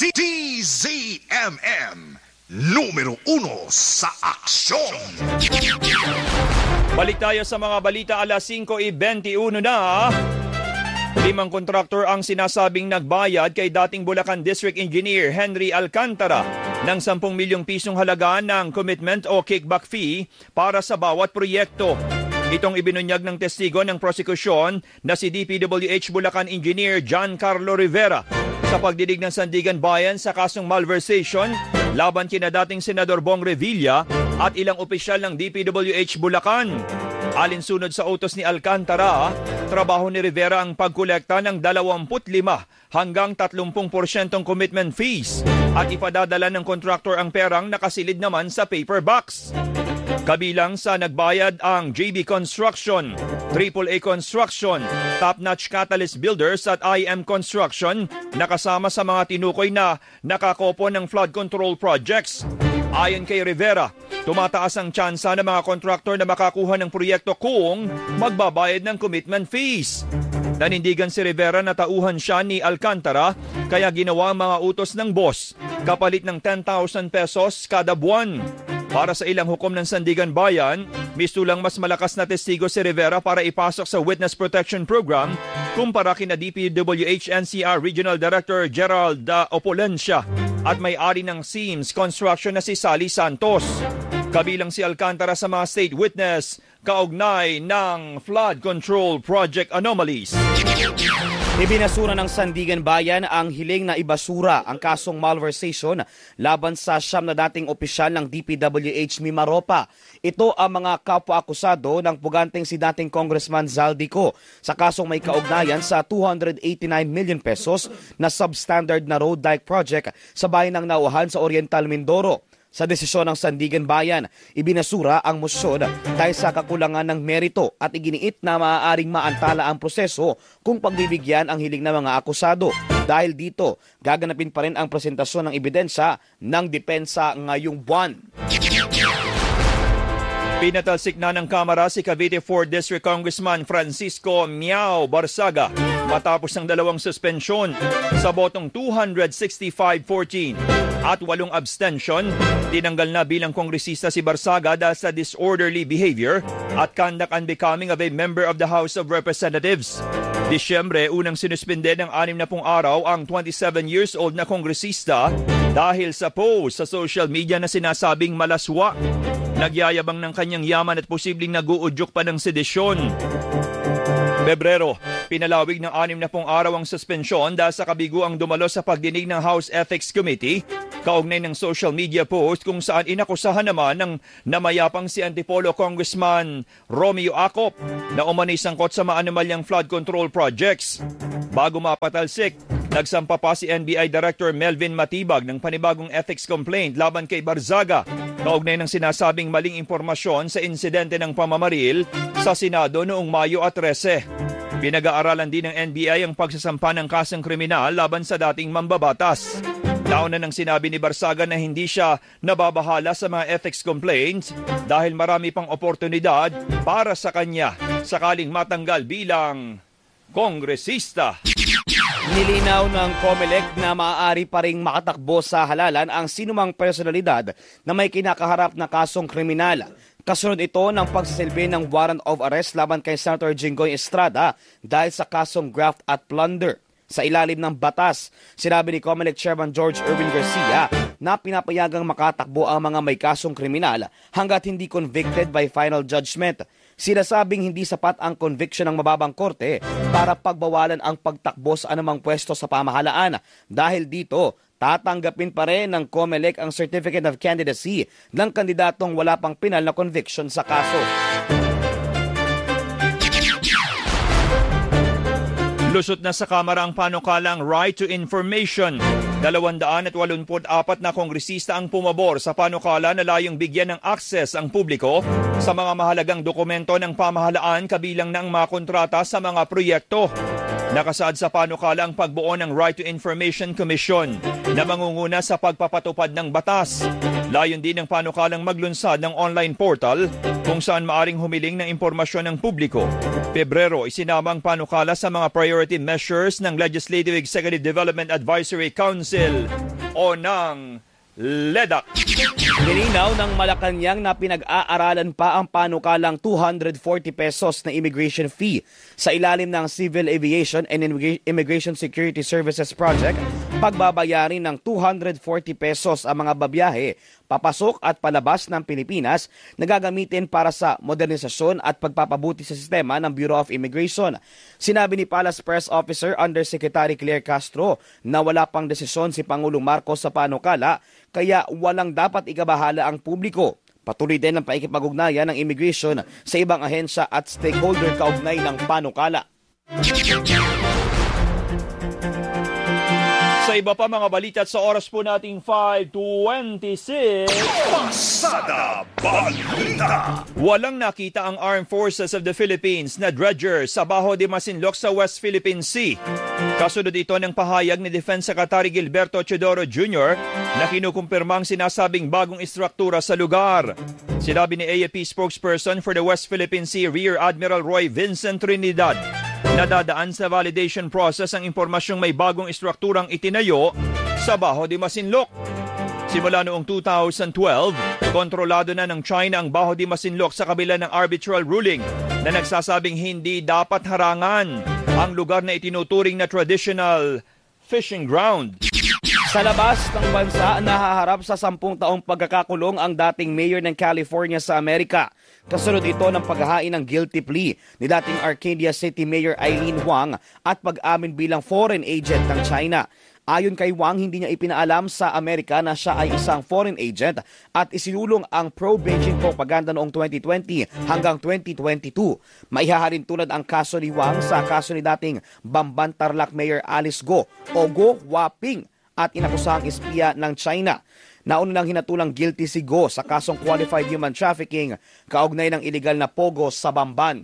DZMM numero 1 sa aksyon. Balik tayo sa mga balita, alas 5:21 na. 5 kontraktor ang sinasabing nagbayad kay dating Bulacan District Engineer Henry Alcantara ng 10 milyong pisong halaga ng commitment o kickback fee para sa bawat proyekto. Itong ibinunyag ng testigo ng prosekusyon na si DPWH Bulacan Engineer John Carlo Rivera sa pagdidig ng Sandigan Bayan sa kasong malversation laban kina dating Senador Bong Revilla at ilang opisyal ng DPWH Bulacan. Alinsunod sa utos ni Alcantara, trabaho ni Rivera ang pagkolekta ng 25 hanggang 30% commitment fees at ipadadala ng kontraktor ang perang nakasilid naman sa paper box. Kabilang sa nagbayad ang JB Construction, AAA Construction, Top Notch Catalyst Builders at IM Construction na kasama sa mga tinukoy na nakakopo ng flood control projects. Ayon kay Rivera, tumataas ang tsansa ng mga kontraktor na makakuha ng proyekto kung magbabayad ng commitment fees. Nanindigan si Rivera na tauhan siya ni Alcantara kaya ginawa ang mga utos ng boss kapalit ng 10,000 pesos kada buwan. Para sa ilang hukom ng Sandigan Bayan, mistulang mas malakas na testigo si Rivera para ipasok sa Witness Protection Program kumpara kina DPWH NCR Regional Director Gerald Opolencia at may-ari ng Seams Construction na si Sally Santos. Kabilang si Alcantara sa mga state witness kaugnay ng flood control project anomalies. Ibinasura ng Sandigan Bayan ang hiling na ibasura ang kasong malversation laban sa siyam na dating opisyal ng DPWH Mimaropa. Ito ang mga kapwa-akusado ng puganteng si dating Congressman Zaldico sa kasong may kaugnayan sa 289 million pesos na substandard na road dike project sa bayan ng Nauhan sa Oriental Mindoro. Sa desisyon ng Sandigan Bayan, ibinasura ang mosyon dahil sa kakulangan ng merito at iginiit na maaaring maantala ang proseso kung pagbibigyan ang hiling ng mga akusado. Dahil dito, gaganapin pa rin ang presentasyon ng ebidensya ng depensa ngayong buwan. Pinatalsik na ng Kamara si Cavite 4th District Congressman Francisco Miao Barsaga matapos ng 2 suspensyon sa botong 265-14 at 8 abstention. Tinanggal na bilang kongresista si Barsaga dahil sa disorderly behavior at conduct unbecoming of a member of the House of Representatives. Disyembre, unang sinuspinde ng 60 araw ang 27 years old na kongresista dahil sa post sa social media na sinasabing malaswa. Nagyayabang ng kanyang yaman at posibleng nag-uudyok pa ng sedisyon. Pebrero, pinalawig ng 60 araw ang suspensyon dahil sa kabiguang dumalo sa pagdinig ng House Ethics Committee kaugnay ng social media post kung saan inakusahan naman ng namayapang si Antipolo Congressman Romeo Acop na umano'y sangkot sa maanomalyang flood control projects. Bago mapatalsik, nagsampa pa si NBI Director Melvin Matibag ng panibagong ethics complaint laban kay Barzaga kaugnay ng sinasabing maling impormasyon sa insidente ng pamamaril sa Senado noong Mayo 13. Pinag-aaralan din ng NBI ang pagsasampa ng kasong kriminal laban sa dating mambabatas. Nauna nang sinabi ni Barsaga na hindi siya nababahala sa mga ethics complaints dahil marami pang oportunidad para sa kanya sakaling matanggal bilang kongresista. Nilinaw ng COMELEC na maaari pa ring makatakbo sa halalan ang sinumang personalidad na may kinakaharap na kasong kriminal. Kasunod ito ng pagsisilbi ng warrant of arrest laban kay Senator Jinggoy Estrada dahil sa kasong graft at plunder. Sa ilalim ng batas, sinabi ni COMELEC Chairman George Irwin Garcia na pinapayagang makatakbo ang mga may kasong kriminal hanggat hindi convicted by final judgment. Sinasabing hindi sapat ang conviction ng mababang korte para pagbawalan ang pagtakbo sa anumang pwesto sa pamahalaan. Dahil dito, tatanggapin pa rin ng COMELEC ang Certificate of Candidacy ng kandidatong wala pang pinal na conviction sa kaso. Lusot na sa Kamara ang panukalang Right to Information. 284 na kongresista ang pumabor sa panukala na layong bigyan ng access ang publiko sa mga mahalagang dokumento ng pamahalaan kabilang ng mga kontrata sa mga proyekto. Nakasaad sa panukala ang pagbuo ng Right to Information Commission na mangunguna sa pagpapatupad ng batas. Layon din ng panukalang maglunsad ng online portal kung saan maaring humiling ng impormasyon ng publiko. Pebrero, isinama ang panukala sa mga priority measures ng Legislative Executive Development Advisory Council o ng LEDAC. Nilinaw ng Malacanang na pinag-aaralan pa ang panukalang 240 pesos na immigration fee sa ilalim ng Civil Aviation and Immigration Security Services Project. Pagbabayarin ng 240 pesos ang mga babiyahe papasok at palabas ng Pilipinas na gagamitin para sa modernisasyon at pagpapabuti sa sistema ng Bureau of Immigration. Sinabi ni Palace Press Officer Undersecretary Claire Castro na wala pang desisyon si Pangulong Marcos sa panukala kaya walang dapat ikabahala ang publiko. Patuloy din ang paikipag-ugnayan ng immigration sa ibang ahensya at stakeholder kaugnay ng panukala. Sa iba pa mga balita at sa oras po nating 5:26, Pasada Balita. walang nakita ang Armed Forces of the Philippines na dredger sa Bajo de Masinloc sa West Philippine Sea. Kasunod ito ng pahayag ni Defense Secretary Gilberto Teodoro Jr. na kinukumpirmang sinasabing bagong istruktura sa lugar. Sinabi ni AFP spokesperson for the West Philippine Sea Rear Admiral Roy Vincent Trinidad, nadadaan sa validation process ang impormasyong may bagong istrukturang itinayo sa Bajo de Masinloc. Simula noong 2012, kontrolado na ng China ang Bajo de Masinloc sa kabila ng arbitral ruling na nagsasabing hindi dapat harangan ang lugar na itinuturing na traditional fishing ground. Sa labas ng bansa, nahaharap sa 10 taong pagkakakulong ang dating mayor ng California sa Amerika. Kasunod ito ng paghahain ng guilty plea ni dating Arcadia City Mayor Eileen Huang at pag-amin bilang foreign agent ng China. Ayon kay Wang, hindi niya ipinaalam sa Amerika na siya ay isang foreign agent at isinulong ang pro-Beijing propaganda noong 2020 hanggang 2022. Maihahalin tulad ang kaso ni Wang sa kaso ni dating Bamban Tarlac Mayor Alice Go o Go Huaping at inakusahang espiya ng China. Nauna nang hinatulang guilty si Go sa kasong qualified human trafficking kaugnay ng iligal na pogo sa Bamban.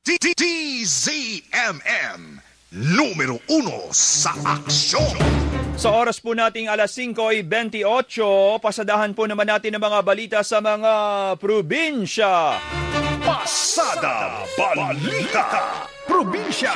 DZMM numero 1 sa aksyon. Sa oras po nating alas 5:28, pasadahan po naman natin ang mga balita sa mga probinsya. Pasada Balita. Probinsya.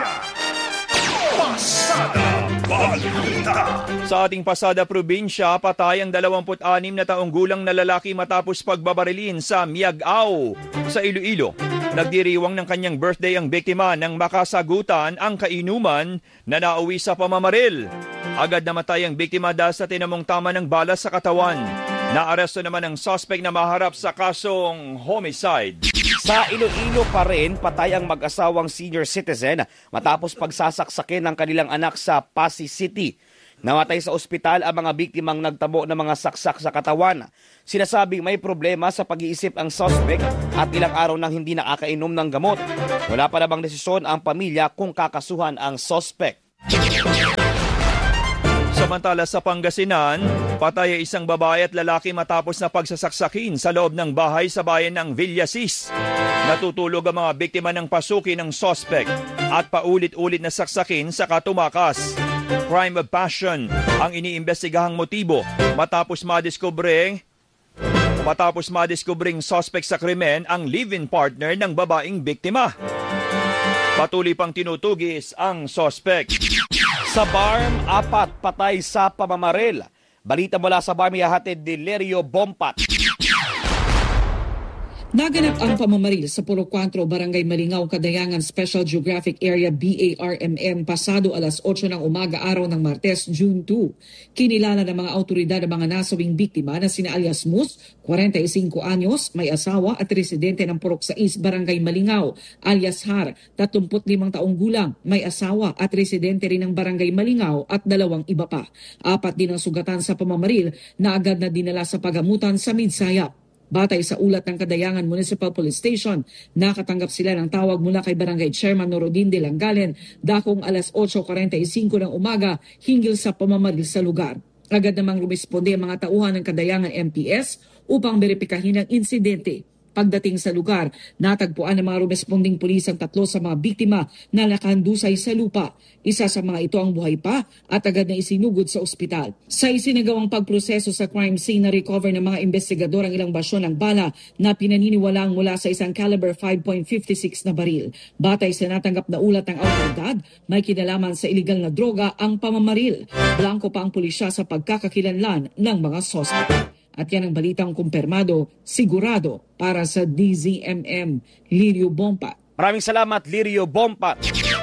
Pasada Balita. Sa ating pasada probinsya, patay ang 26 na taong gulang na lalaki matapos pagbabarilin sa Miagao sa Iloilo. Nagdiriwang ng kanyang birthday ang biktima nang makasagutan ang kainuman na nauwi sa pamamaril. Agad namatay ang biktima dahil sa tinamong tama ng bala sa katawan. Naaresto naman ang suspect na maharap sa kasong homicide. Sa Iloilo pa rin, patay ang mag-asawang senior citizen matapos pagsasaksakin ng kanilang anak sa Pasig City. Namatay sa ospital ang mga biktimang nagtabo ng mga saksak sa katawan. Sinasabing may problema sa pag-iisip ang suspect at ilang araw nang hindi nakakainom ng gamot. Wala pa namang desisyon ang pamilya kung kakasuhan ang suspect. Samantala sa Pangasinan, patay isang babae at lalaki matapos na pagsasaksakin sa loob ng bahay sa bayan ng Villasis. Natutulog ang mga biktima ng pasuki ng suspect at paulit-ulit na saksakin sa katumakas. Crime of passion ang iniimbestigahang motibo matapos madiskubring suspect sa krimen ang live-in partner ng babaeng biktima. Patuloy pang tinutugis ang suspect. Sa Barm, 4 patay sa pamamaril. Balita mula sa Barm, ihahatid ni Lerio Bompat. Naganap ang pamamaril sa Puro 4, Barangay Malingaw, Cadayangan Special Geographic Area BARMM pasado alas 8 ng umaga araw ng Martes, June 2. Kinilala ng mga autoridad ang mga nasawing biktima na sina alias Mus, 45 anyos, may asawa at residente ng Purok 6, Barangay Malingaw, alias Har, 35 taong gulang, may asawa at residente rin ng Barangay Malingaw at 2 iba pa. 4 din ang sugatan sa pamamaril na agad na dinala sa pagamutan sa Midsayap. Batay sa ulat ng Cadayangan Municipal Police Station, nakatanggap sila ng tawag mula kay Barangay Chairman Norodin de Langalen dakong alas 8:45 ng umaga hinggil sa pamamaril sa lugar. Agad namang rumisponde ang mga tauhan ng Cadayangan MPS upang beripikahin ang insidente. Pagdating sa lugar, natagpuan ng mga rumesponding pulis ang 3 sa mga biktima na nakahandusay sa lupa. Isa sa mga ito ang buhay pa at agad na isinugod sa ospital. Sa isinagawang pagproseso sa crime scene, na-recover ng mga investigador ang ilang basyon ng bala na pinaniniwalaang mula sa isang caliber 5.56 na baril. Batay sa natanggap na ulat ng awtoridad, may kinalaman sa iligal na droga ang pamamaril. Blanco pa ang pulisya sa pagkakakilanlan ng mga suspect. At yan ang balitang kumpirmado, sigurado para sa DZMM. Lirio Bompa. Maraming salamat, Lirio Bompa.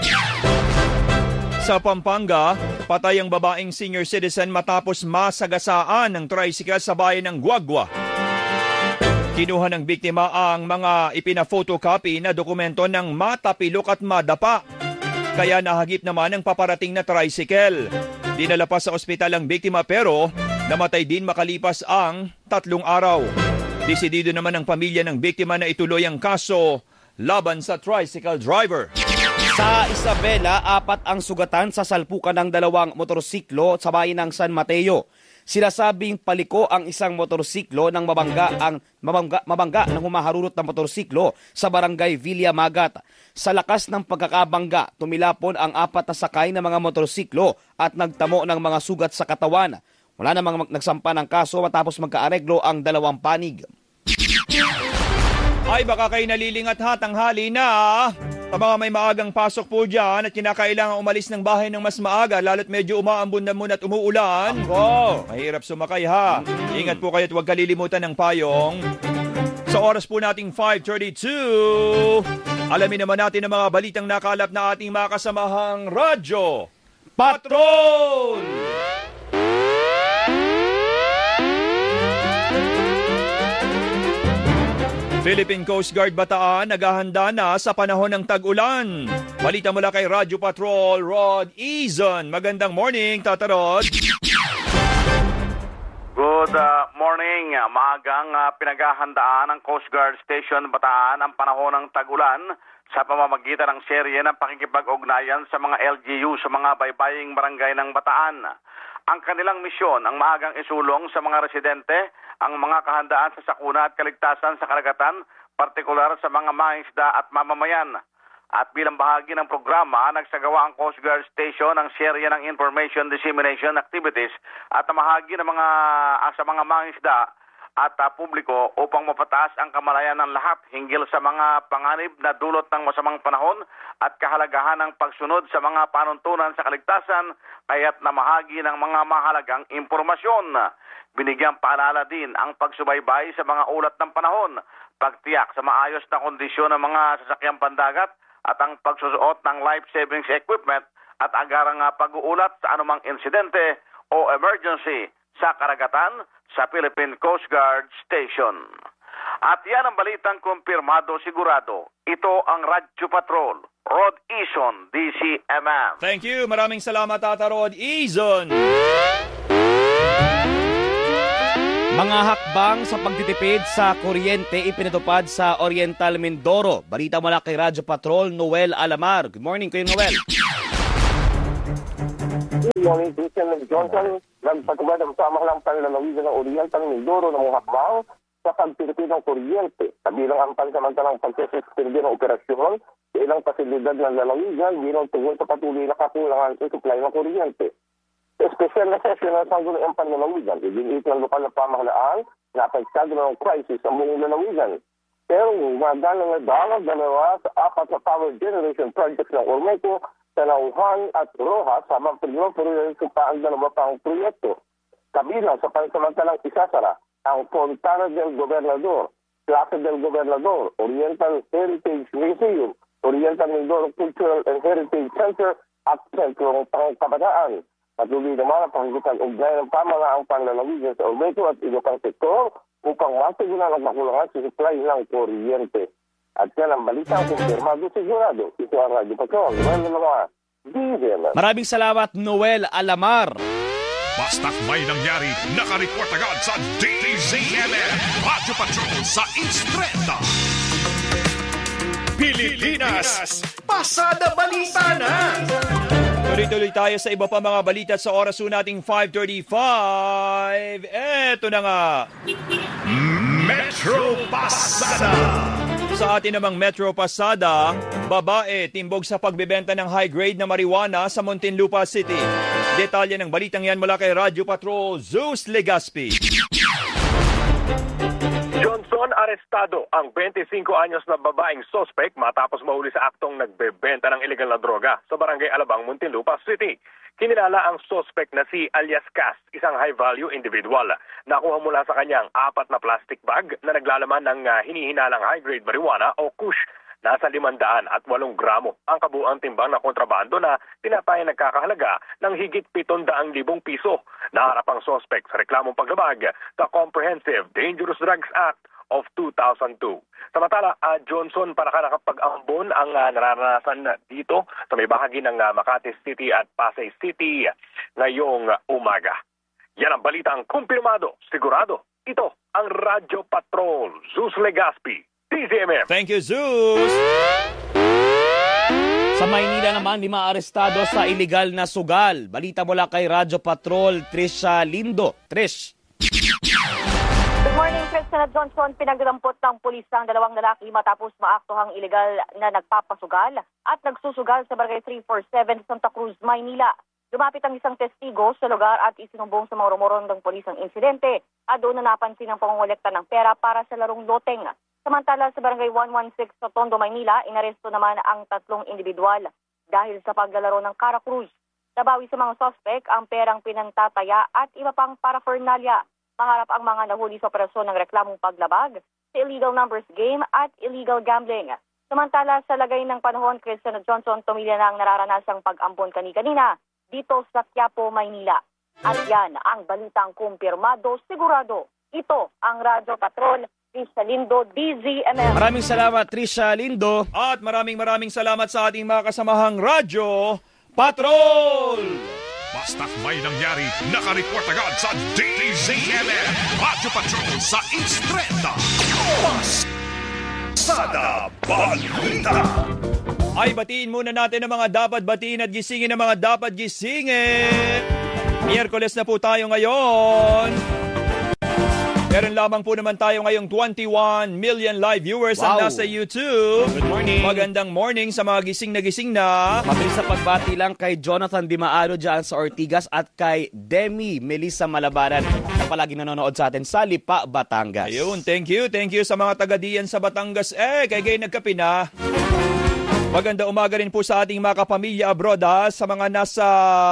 Sa Pampanga, patay ang babaeng senior citizen matapos masagasaan ng tricycle sa bayan ng Guagua. Kinuha ng biktima ang mga ipina-photocopy na dokumento ng matapilok at madapa. Kaya nahagip naman ang paparating na tricycle. Dinala pa sa ospital ang biktima pero namatay din makalipas ang 3 araw. Desidido naman ang pamilya ng biktima na ituloy ang kaso laban sa tricycle driver. Sa Isabela, 4 ang sugatan sa salpukan ng 2 motorsiklo sa bayan ng San Mateo. Sinasabing paliko ang isang motorsiklo ng mabangga ng humaharurot na motorsiklo sa barangay Villa Magat. Sa lakas ng pagkakabangga, tumilapon ang 4 na sakay ng mga motorsiklo at nagtamo ng mga sugat sa katawan. Wala namang nagsampa ng kaso matapos magkaareglo ang 2 panig. Ay baka kayo nalilingat hatanghali na. Sa mga may maagang pasok po dyan at kinakailangan umalis ng bahay ng mas maaga lalo't medyo umaambon na muna at umuulan. Mahirap sumakay ha. Ingat po kayo at huwag kalilimutan ng payong. Sa oras po nating 5:32, alamin naman natin ang mga balitang nakalap na ating mga kasamahang radyo Patrol! Philippine Coast Guard Bataan naghahanda na sa panahon ng tag-ulan. Balita mula kay Radyo Patrol, Rod Izon. Magandang morning, Tata Rod. Good morning. Maagang pinaghahandaan ng Coast Guard Station Bataan ang panahon ng tag-ulan sa pamamagitan ng serye ng pakikipag-ugnayan sa mga LGU sa mga baybaying barangay ng Bataan. Ang kanilang misyon ang maagang isulong sa mga residente ang mga kahandaan sa sakuna at kaligtasan sa karagatan, partikular sa mga mangingisda at mamamayan. At bilang bahagi ng programa, nagsagawa ang Coast Guard Station ng serye ng information dissemination activities at namahagi ng sa mga mangingisda at publiko upang mapataas ang kamalayan ng lahat hinggil sa mga panganib na dulot ng masamang panahon at kahalagahan ng pagsunod sa mga panuntunan sa kaligtasan kaya't namahagi ng mga mahalagang impormasyon. Binigyang paalala din ang pagsubaybay sa mga ulat ng panahon, pagtiyak sa maayos na kondisyon ng mga sasakyang pandagat at ang pagsusuot ng life savings equipment at agarang pag-uulat sa anumang insidente o emergency sa karagatan sa Philippine Coast Guard Station. At yan ang balitang kumpirmado sigurado. Ito ang Radyo Patrol, Rod Izon, DZMM. Thank you. Maraming salamat, Tata Rod Izon. Mga hakbang sa pagtitipid sa kuryente ipinatupad sa Oriental Mindoro. Balita mula kay Radyo Patrol, Noel Alamar. Good morning, Kuya Noel. Good morning, Christian Johnson. Nagpatubad ang samahang panlalawigan ng Oriental Mindoro ng mga hakbang sa pagtitipid ng kuryente. Kabilang ang pansamantalang pagsususpindi ng operasyon sa ilang pasilidad ng lalawigan bilang tugon sa patuloy na kakulangan sa supply ng kuryente. Espesyal na sesyon ng sangguniang panlalawigan, ibinit ng lokal na pamahalaan na apektado ng crisis ang buong lalawigan. Pero magalang na dalawa sa 4 na power generation projects ng Ormeco, Tanauhan at Rojas habang pinoporoyento pa ang 2 pang proyekto. Kabilang sa pansamantalang isasara ang Fontana del Gobernador, Plaza del Gobernador, Oriental Heritage Museum, Oriental Mindoro Cultural and Heritage Center at Sentrong Pangkabataan. Patuloy naman ang pangigitan ugnay ng pamahalaang panlalawigan sa Ormeco at ibang sektor upang masiguran ang makulangan sa supply ng kuryente. At yan ang balita ang kumpirmado sigurado. Ito ang Radyo Patrol. Maraming salamat, Noel Alamar. Basta't may nangyari, nakareport agad sa DZMM. Radyo Patrol sa Istreta. Pilipinas, pasada balita na! Tuloy-tuloy tayo sa iba pa mga balita sa oras nating 5:35. Eto na nga. Metro Pasada. Sa atin namang Metro Pasada, babae timbog sa pagbebenta ng high-grade na marijuana sa Muntinlupa City. Detalye ng balitang yan mula kay Radyo Patrol, Zeus Legaspi. Johnson arestado ang 25 anyos na babaeng sospek matapos mahuli sa aktong nagbebenta ng ilegal na droga sa Barangay Alabang, Muntinlupa City. Kinilala ang sospek na si alias Cas, isang high-value individual. Nakuha mula sa kanyang 4 na plastic bag na naglalaman ng hinihinalang high-grade marijuana o kush. Nasa 508 gramo ang kabuang timbang na kontrabando na tinatayang nagkakahalaga ng higit 700,000 piso. Naharap ang sospek sa reklamong paglabag sa Comprehensive Dangerous Drugs Act of 2002. Samantala, Johnson para nakapag-ambon ang nararanasan dito sa may bahagi ng Makati City at Pasay City ngayong umaga. Yan ang balitang kumpirmado, sigurado. Ito ang Radyo Patrol, Zeus Legaspi, DZMM. Thank you, Zeus! Sa Maynila naman, 5 arestado sa iligal na sugal. Balita mula kay Radyo Patrol, Trisha Lindo. Trish. Good morning, President Johnson. Pinagdampot ng pulis ang 2 lalaki matapos maaktuhang iligal na nagpapasugal at nagsusugal sa Barangay 347 Santa Cruz, Maynila. Lumapit ang isang testigo sa lugar at isinumbong sa mga rumorondong pulis ang insidente at doon na napansin ang pangongolekta ng pera para sa larong loteng. Samantala sa Barangay 116 sa Tondo, Maynila, inaresto naman ang 3 individual dahil sa paglalaro ng Cara Cruz. Nabawi sa mga suspect ang perang pinantataya at iba pang paraphernalia. Maharap ang mga nahuli sa operasyon ng reklamong paglabag sa illegal numbers game at illegal gambling. Samantala sa lagay ng panahon, Christian Johnson, tumilya na ang nararanasang pag-ambon kanina dito sa Quiapo, Maynila. At yan ang balitang kumpirmado, sigurado. Ito ang Radyo Patrol, Trisha Lindo, DZMM. Maraming salamat, Trisha Lindo. At maraming salamat sa ating mga kasamahang Radyo Patrol! Basta't may nangyari, nakareport agad sa DZMM. Radyo Patrol sa Instrenta. Pasada Balita. Ay, batiin muna natin ang mga dapat batiin at gisingin ang mga dapat gisingin. Miyerkules na po tayo ngayon. Meron lamang po naman tayo ngayong 21 million live viewers ang nasa YouTube. Good morning. Magandang morning sa mga gising na. Mabilis sa pagbati lang kay Jonathan Dimaaro dyan sa Ortigas at kay Demi Melissa Malabaran na palagi nanonood sa atin sa Lipa, Batangas. Ayun, thank you. Thank you sa mga taga-diyan sa Batangas. Kay gay nagkape na. Maganda umaga rin po sa ating mga kapamilya abroad sa mga nasa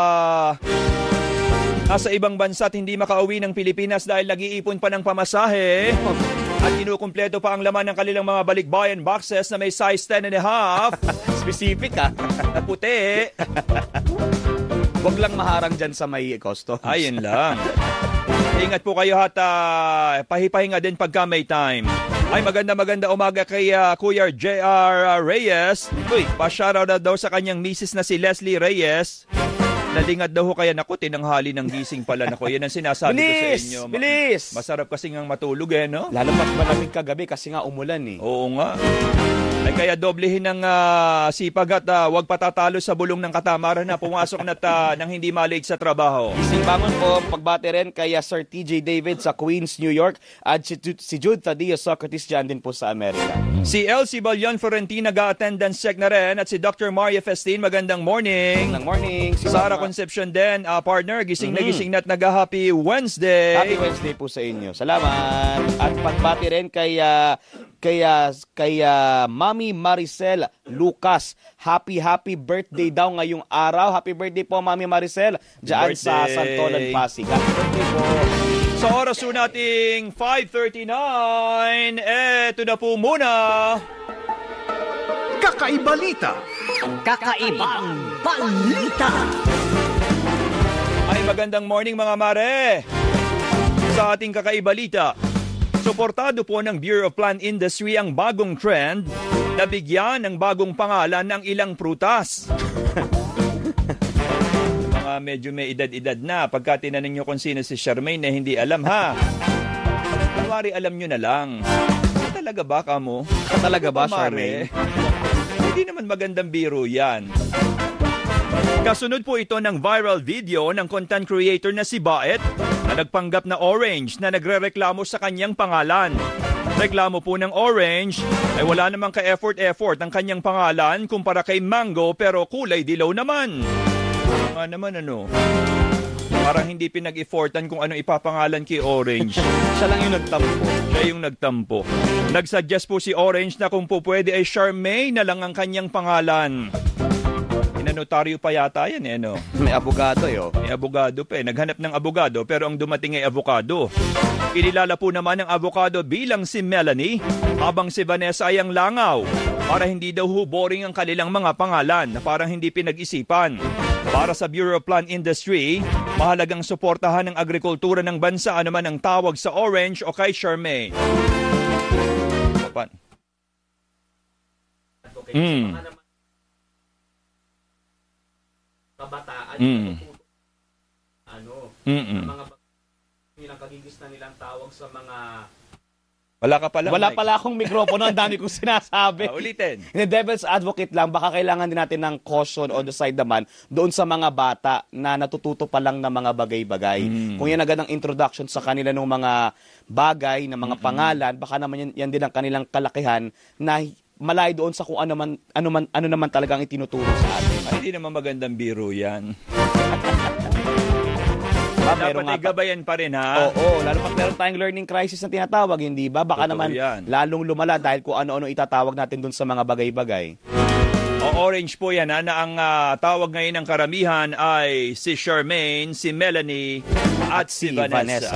ibang bansa at hindi makauwi ng Pilipinas dahil nag-iipon pa ng pamasahe at kinukumpleto pa ang laman ng kanilang mga balikbayan boxes na may size 10.5. Specific na puti. Huwag lang maharang dyan sa may customs. Ayun lang. Ingat po kayo at pahipahinga din pagka may time. Ay maganda umaga kay Kuya J.R. Reyes. Uy, pa-shoutout na daw sa kanyang misis na si Leslie Reyes. Nalingat daw ho kaya naku, tinanghali ng gising pala na ko. Yan ang sinasabi ko sa inyo. Bilis! Masarap kasi nga matulog no? Lalo pat malamig kagabi kasi nga umulan Oo nga. Ay kaya doblehin ng sipag at huwag patatalo sa bulong ng katamaran na pumasok na nang hindi malig sa trabaho. Gising bangon po, pagbati rin kay Sir TJ David sa Queens, New York at si Jude Tadio Socrates dyan din po sa Amerika. Si Elsie Balyon Florentine nag-attendance check na rin at si Dr. Maria Festin, magandang morning. Magandang morning. Si Sarah Concepcion din, partner, gising na gising na at nag-happy Wednesday. Happy Wednesday po sa inyo. Salamat. At pagbati rin kay Mami Maricel Lucas. Happy birthday daw ngayong araw. Happy birthday po, Mami Maricel. Diyan sa Santolan, Pasig. Happy birthday po. Sa oras nating 5:39, eto na po muna. Kakaibalita. Kakaibang balita. Ay magandang morning mga mare. Sa ating kakaibalita, suportado po ng Bureau of Plant Industry ang bagong trend na bigyan ng bagong pangalan ng ilang prutas. Mga medyo may edad-edad na. Pagka tinanong nyo kung sino si Charmaine na hindi alam kunwari alam nyo na lang. Talaga ba kamo? Talaga ba, Charmaine? Hindi naman magandang biro yan. Kasunod po ito ng viral video ng content creator na si Baet na nagpanggap na Orange na nagrereklamo sa kanyang pangalan. Reklamo po ng Orange ay wala namang ka-effort ang kanyang pangalan kumpara kay Mango pero kulay dilaw naman. Parang hindi pinag-effortan kung ano ipapangalan kay Orange. Siya lang yung nagtampo. Siya yung nagtampo. Nagsuggest po si Orange na kung po pwede ay Charmaine na lang ang kanyang pangalan. Inanotaryo pa yata yan no? May abogado May abogado pa Naghanap ng abogado pero ang dumating ay avocado. Kinilala po naman ng avocado bilang si Melanie habang si Vanessa ay ang langaw para hindi daw boring ang kanilang mga pangalan na parang hindi pinag-isipan. Para sa Bureau of Plant Industry, mahalagang suportahan ng agrikultura ng bansa anuman ang tawag sa Orange o kay Charmaine. Kabataan, mga nilang kagigis na nilang tawag sa mga... Wala pala akong mikropono, ang dami kong sinasabi. Ulitin. In devil's advocate lang, baka kailangan din natin ng caution on the side naman doon sa mga bata na natututo pa lang ng mga bagay-bagay. Kung yan agad ang introduction sa kanila ng mga bagay, ng mga pangalan, baka naman yan din ang kanilang kalakihan na malay doon sa kung ano naman talagang itinuturo sa atin. Ay, hindi naman magandang biro yan. Dapat ay gabayan pa rin, ha? Oo, lalo pag meron tayong learning crisis na tinatawag, hindi ba? Baka totoo naman yan. Lalong lumala dahil kung ano-ano itatawag natin doon sa mga bagay-bagay. Orange po yan, ha, na ang tawag ngayon ng karamihan ay si Charmaine, si Melanie, at si Vanessa.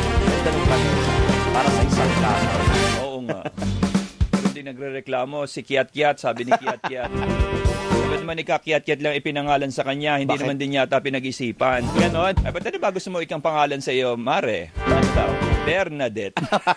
Para sa isang tao. Oo nga. Nagrereklamo si Kiat-Kiat, sabi ni Kiat-Kiat. Ba't man ika-Kiat-Kiat lang ipinangalan sa kanya, hindi naman din yata pinag-isipan. Ganon. Ay, ba't ba gusto mo ikang pangalan sa iyo, Mare? Bernadette.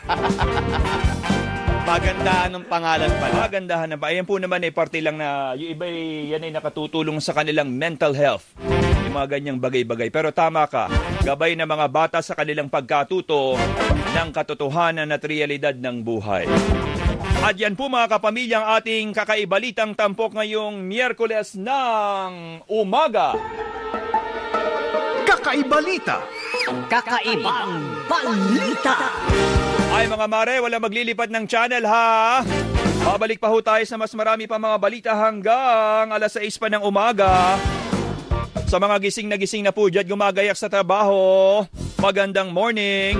Magandahan ng pangalan pala. Magandahan na pa. Ayan po naman parte lang na yung iba yan ay nakatutulong sa kanilang mental health. Yung mga ganyang bagay-bagay. Pero tama ka, gabay ng mga bata sa kanilang pagkatuto ng katotohanan at realidad ng buhay. At yan po mga kapamilya ang ating kakaibalitang tampok ngayong Miyerkules ng umaga. Kakaibalita. Kakaibang balita. Ay mga mare, wala maglilipad ng channel ha. Babalik pa ho tayo sa mas marami pa mga balita hanggang alas 6 pa ng umaga. Sa mga gising na po dyan gumagayak sa trabaho, magandang morning.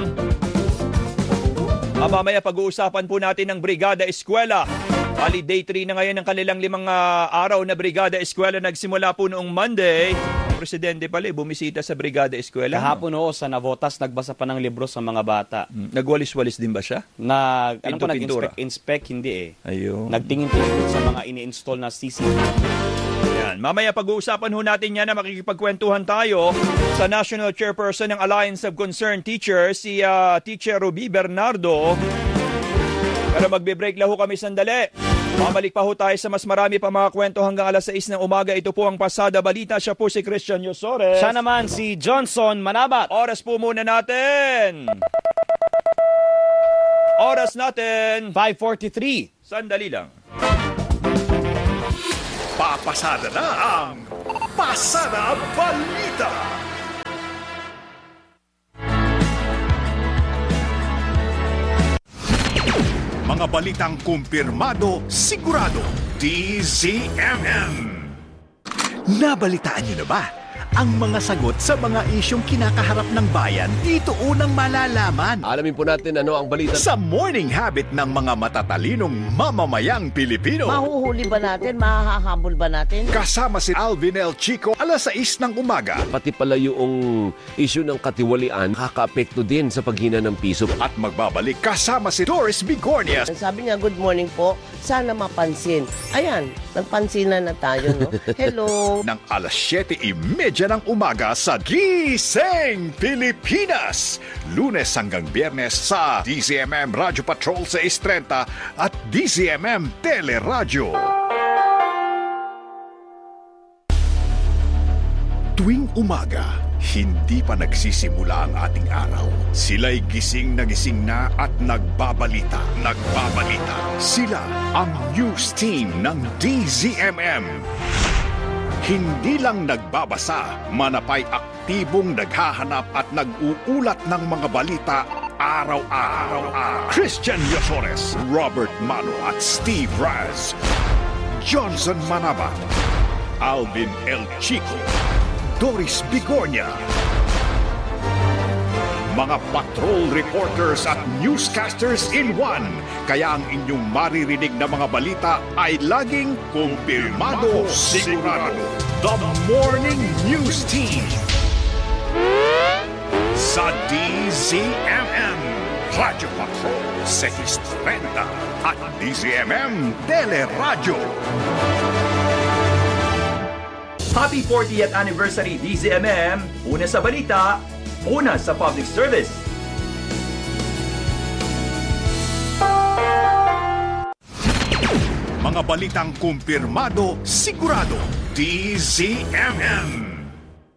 Mamaya pag-uusapan po natin ng Brigada Eskwela. Bali day 3 na ngayon ng kanilang 5 araw na Brigada Eskwela. Nagsimula po noong Monday. Ang presidente pala bumisita sa Brigada Eskwela. Kahapon sa Navotas, nagbasa pa ng libro sa mga bata. Nagwalis-walis din ba siya? Nag-inspect, hindi Ayun. Nagtingin-tingin sa mga ini-install na CCTV. Yan. Mamaya pag-uusapan ho natin yan na makikipagkwentuhan tayo sa National Chairperson ng Alliance of Concerned Teachers, si Teacher Ruby Bernardo. Pero magbe-break lang ho kami sandali. Mamalik pa ho tayo sa mas marami pa mga kwento hanggang alas 6 ng umaga. Ito po ang Pasada Balita. Siya po si Christian Yosores. Siya naman si Johnson Manabat. Oras po muna natin. Oras natin. 5:43. Sandali lang. Papasada na ang Pasada Balita. Mga balitang kumpirmado, sigurado. DZMM. Nabalitaan niyo na ba? Ang mga sagot sa mga isyong kinakaharap ng bayan, dito unang malalaman. Alamin po natin ano ang balita Sa morning habit ng mga matatalinong mamamayang Pilipino. Mahuhuli ba natin? Mahahabol ba natin? Kasama si Alvin L. Chico, alas 6 ng umaga. pati pala yung issue ng katiwalian nakaka-apekto din sa paghina ng piso. At magbabalik kasama si Doris Bigornia. Sabi niya, good morning po. Sana mapansin. Ayan, nagpansinan na tayo, no? Hello. Ng alas 7:30 ng umaga sa Gising Pilipinas. Lunes hanggang Biyernes sa DZMM Radio Patrol 630 at DZMM Teleradyo. Tuwing umaga, hindi pa nagsisimula ang ating araw. Sila'y gising na at nagbabalita. Sila ang news team ng DZMM. Hindi lang nagbabasa, manapay aktibong naghahanap at nag-uulat ng mga balita araw-araw. Christian Yosores, Robert Mano at Steve Raz, Johnson Manaba, Alvin El Chico, Doris Bigornia. Mga patrol reporters at newscasters in one. Kaya ang inyong maririnig na mga balita ay laging kumpirmado, sigurado. The Morning News Team sa DZMM Radyo Patrol 630 at DZMM Teleradyo. Happy 40th anniversary DZMM. Una sa balita, una sa public service. Mga balitang kumpirmado, sigurado. DZMM.